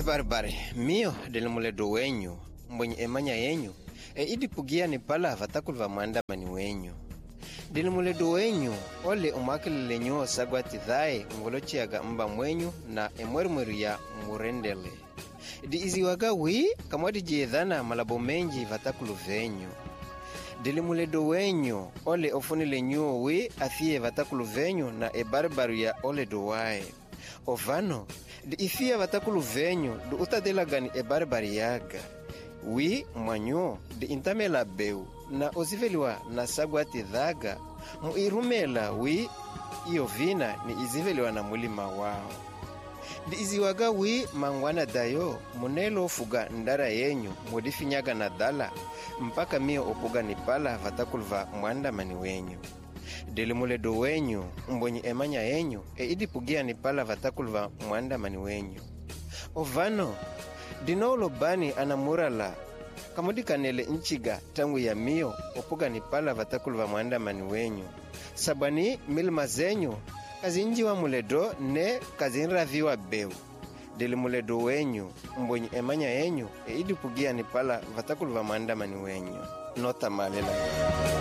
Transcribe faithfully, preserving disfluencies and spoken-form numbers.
Ebarbare, mio del muledo wenyu, mbonyi emanya yenyu, e idi pugia ni pala vatakul va maandamani wenyu. Del muledo wenyu, ole umakilile nyuo sagwati dhae ngolochiaga mba mwenyu na emwerumweru ya murendele. Di iziwaga wi, kamwadi jiedhana malabo menji vatakulu venyu. Dili muledo wenyu, ole ofunile nyuo wi athie vatakulu venyu na ebarbaru ya ole dowae. Ovano, di ifia vatakulu venyu du utadelagani ebarbari yaga. Wi mwanyo di intamela beu na oziveliwa na sagwati dhaga mu irumela wi iyo vina ni iziveliwa na mulima wao. Di iziwaga wi mangwana dayo munelo fuga ndara yenyu modifinyaga na dala mpaka mio opuga ni pala vatakulu va muandamani wenyu. Dili muledo wenyu, mbonyi emanya yenyu, e idi pugia ni pala vatakulu va muandamani wenyu. Ovano, dinolo bani anamurala, kamudikanele nchiga tangu ya mio, opuga ni pala vatakulu va muandamani wenyu. Sabani milima zenyu, kazi nji wa muledo ne kazi nraviwa beu. Dili muledo wenyu, mbonyi emanya yenyu, e idi pugia ni pala vatakulu va muandamani wenyu. Nota malela.